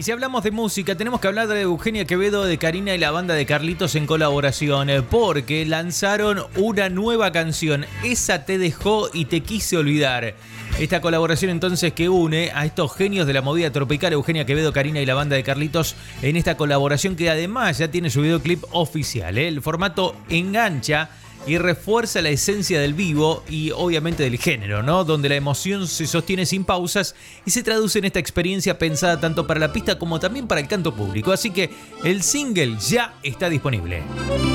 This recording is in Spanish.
si hablamos de música, tenemos que hablar de Eugenia Quevedo, de Karina y la banda de Carlitos en colaboración, porque lanzaron una nueva canción, Esa te dejó y te quise olvidar. Esta colaboración entonces que une a estos genios de la movida tropical, Eugenia Quevedo, Karina y la banda de Carlitos, en esta colaboración que además ya tiene su videoclip oficial. El formato engancha y refuerza la esencia del vivo y obviamente del género, ¿no? Donde la emoción se sostiene sin pausas y se traduce en esta experiencia pensada tanto para la pista como también para el canto público. Así que el single ya está disponible.